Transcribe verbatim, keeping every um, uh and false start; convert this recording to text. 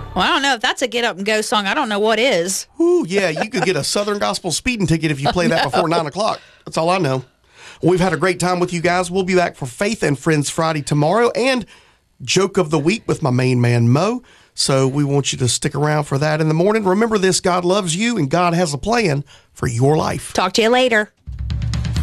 Well, I don't know if that's a get up and go song. I don't know what is. Ooh, yeah, you could get a Southern Gospel speeding ticket if you play that before nine o'clock. That's all I know. We've had a great time with you guys. We'll be back for Faith and Friends Friday tomorrow and Joke of the Week with my main man, Mo. So we want you to stick around for that in the morning. Remember this, God loves you and God has a plan for your life. Talk to you later.